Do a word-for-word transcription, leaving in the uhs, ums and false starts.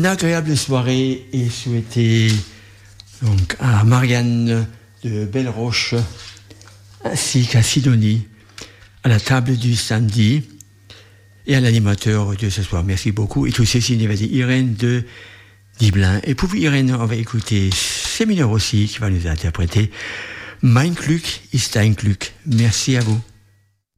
agréable soirée et souhaiter donc à Marianne de Belleroche ainsi qu'à Sidonie à la table du samedi et à l'animateur de ce soir. Merci beaucoup. Et tout ceci, il va dire Irène de Diblin. Et pour Irène, on va écouter Séminaire aussi qui va nous interpréter Mein Glück ist dein Glück. Merci à vous.